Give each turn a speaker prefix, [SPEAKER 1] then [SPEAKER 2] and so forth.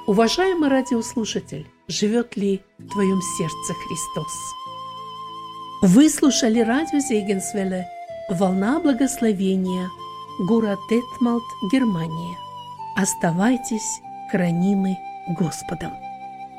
[SPEAKER 1] Уважаемый радиослушатель, живет ли в твоем сердце Христос? Вы слушали радио Зегенсвелле «Волна благословения», город Детмалт, Германия. Оставайтесь хранимы Господом.